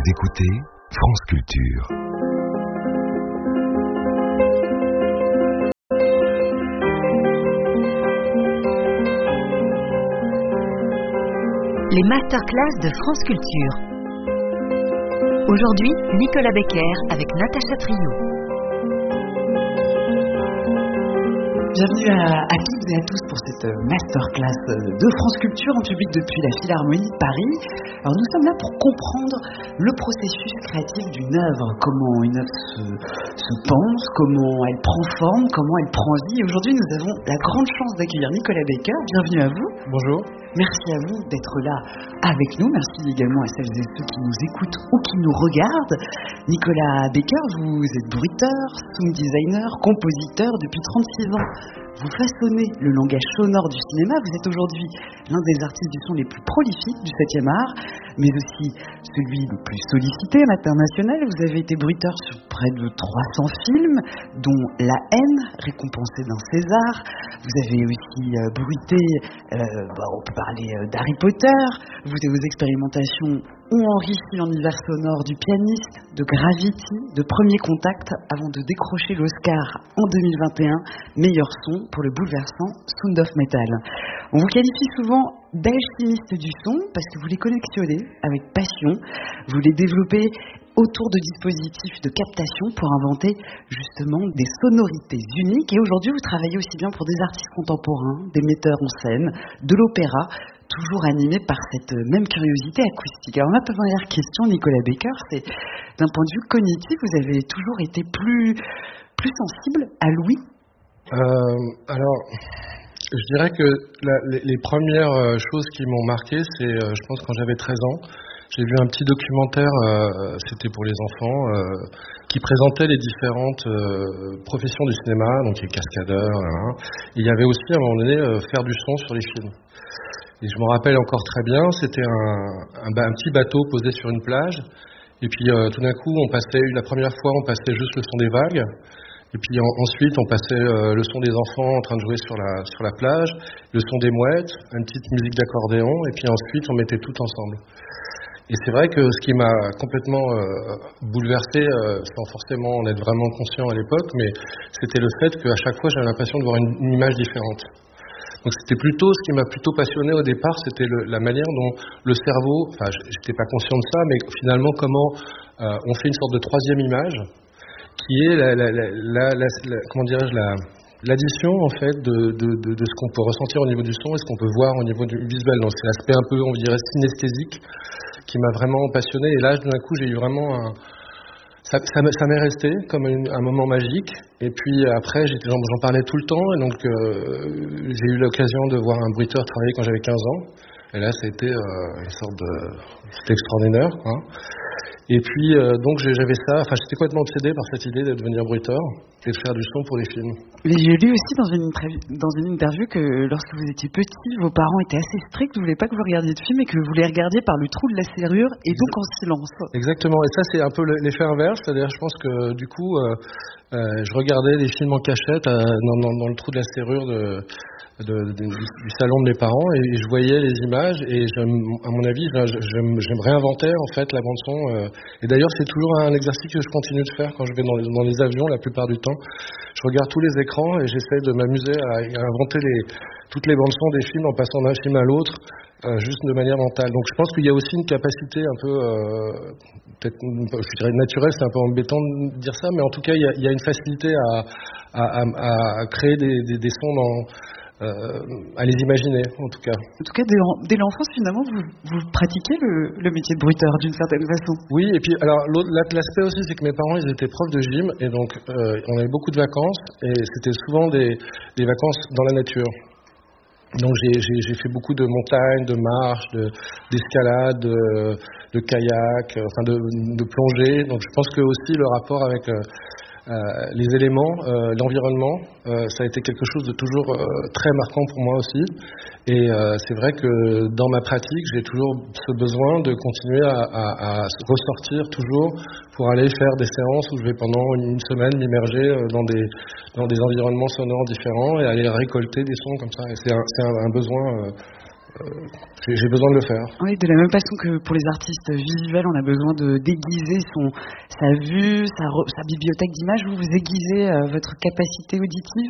écoutez France Culture. Les masterclass de France Culture. Aujourd'hui, Nicolas Becker avec Natacha Trio. Bienvenue à toutes et à tous pour cette masterclass de France Culture en public depuis la Philharmonie de Paris. Alors nous sommes là pour comprendre le processus créatif d'une œuvre, comment une œuvre se pense, comment elle prend forme, comment elle prend vie. Et aujourd'hui nous avons la grande chance d'accueillir Nicolas Becker. Bienvenue à vous. Bonjour. Merci à vous d'être là avec nous. Merci également à celles et ceux qui nous écoutent ou qui nous regardent. Nicolas Becker, vous êtes bruiteur, sound designer, compositeur depuis 36 ans. Vous façonnez le langage sonore du cinéma. Vous êtes aujourd'hui l'un des artistes du son les plus prolifiques du 7e art, mais aussi celui le plus sollicité à l'international. Vous avez été bruiteur sur près de 300 films, dont La Haine, récompensé d'un César. Vous avez aussi bruité, on peut parler d'Harry Potter. Vos expérimentations ont enrichi l'univers sonore du pianiste, de Gravity, de Premier Contact, avant de décrocher l'Oscar en 2021, meilleur son pour le bouleversant Sound of Metal. On vous qualifie souvent d'alchimiste du son parce que vous les connectionnez avec passion, vous les développez autour de dispositifs de captation pour inventer justement des sonorités uniques. Et aujourd'hui, vous travaillez aussi bien pour des artistes contemporains, des metteurs en scène, de l'opéra, toujours animé par cette même curiosité acoustique. Alors ma première question, Nicolas Becker, c'est d'un point de vue cognitif, vous avez toujours été plus sensible à l'ouïe? Alors, je dirais que les premières choses qui m'ont marqué, c'est, je pense, quand j'avais 13 ans, j'ai vu un petit documentaire, c'était pour les enfants, qui présentait les différentes professions du cinéma, donc les cascadeurs, Il y avait aussi, à un moment donné, faire du son sur les films. Et je me rappelle encore très bien, c'était un petit bateau posé sur une plage, et puis tout d'un coup, la première fois, on passait juste le son des vagues, et puis ensuite, on passait le son des enfants en train de jouer sur la plage, le son des mouettes, une petite musique d'accordéon, et puis ensuite, on mettait tout ensemble. Et c'est vrai que ce qui m'a complètement bouleversé, sans forcément en être vraiment conscient à l'époque, mais c'était le fait qu'à chaque fois, j'avais l'impression de voir une image différente. Donc c'était plutôt, ce qui m'a plutôt passionné au départ, c'était la manière dont le cerveau, enfin j'étais pas conscient de ça, mais finalement comment on fait une sorte de troisième image, qui est comment dirais-je, l'addition en fait de ce qu'on peut ressentir au niveau du son et ce qu'on peut voir au niveau du visuel. Donc c'est l'aspect un peu, on dirait, synesthésique qui m'a vraiment passionné. Et là, d'un coup, j'ai eu vraiment ça m'est resté comme un moment magique. Et puis après, j'en parlais tout le temps. Et donc, j'ai eu l'occasion de voir un bruiteur travailler quand j'avais 15 ans. Et là, ça a été une sorte de... C'était extraordinaire, quoi. Et puis, donc, j'avais ça... Enfin, j'étais complètement obsédé par cette idée de devenir bruiteur et de faire du son pour les films. Mais j'ai lu aussi dans une interview que lorsque vous étiez petit, vos parents étaient assez stricts, vous ne voulaient pas que vous regardiez de films et que vous les regardiez par le trou de la serrure et donc en silence. Exactement. Et ça, c'est un peu l'effet inverse. C'est-à-dire, je pense que du coup, je regardais les films en cachette dans le trou de la serrure du salon de mes parents et je voyais les images et à mon avis, je réinventais en fait la bande son. Et d'ailleurs, c'est toujours un exercice que je continue de faire quand je vais dans les avions la plupart du temps. Je regarde tous les écrans et j'essaie de m'amuser à inventer toutes les bandes son des films en passant d'un film à l'autre, juste de manière mentale. Donc je pense qu'il y a aussi une capacité un peu, peut-être, je dirais naturelle, c'est un peu embêtant de dire ça, mais en tout cas, il y a une facilité à créer des sons à les imaginer, en tout cas. En tout cas, dès l'enfance, finalement, vous pratiquez le métier de bruiteur d'une certaine façon. Oui, et puis, alors, l'aspect aussi, c'est que mes parents, ils étaient profs de gym, et donc, on avait beaucoup de vacances, et c'était souvent des vacances dans la nature. Donc, j'ai fait beaucoup de montagnes, de marches, d'escalade, de kayak, enfin, de plongée. Donc, je pense que aussi, le rapport avec... les éléments, l'environnement, ça a été quelque chose de toujours très marquant pour moi aussi. Et c'est vrai que dans ma pratique, j'ai toujours ce besoin de continuer à ressortir toujours pour aller faire des séances où je vais pendant une semaine m'immerger dans des environnements sonores différents et aller récolter des sons comme ça. Et c'est un besoin j'ai besoin de le faire. Oui, de la même façon que pour les artistes visuels, on a besoin de déguiser sa vue, sa bibliothèque d'images, vous aiguisez votre capacité auditive?